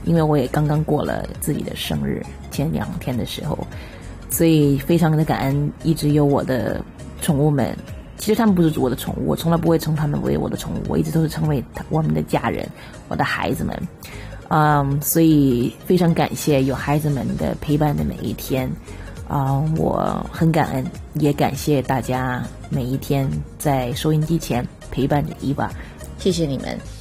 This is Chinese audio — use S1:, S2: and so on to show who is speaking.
S1: 因为我也刚刚过了自己的生日，前2天的时候，所以非常的感恩一直有我的宠物们。其实他们不是我的宠物，我从来不会称他们为我的宠物，我一直都是称为我们的家人，我的孩子们。所以非常感谢有孩子们的陪伴的每一天。我很感恩，也感谢大家每一天在收音机前陪伴着伊娃，谢谢你们。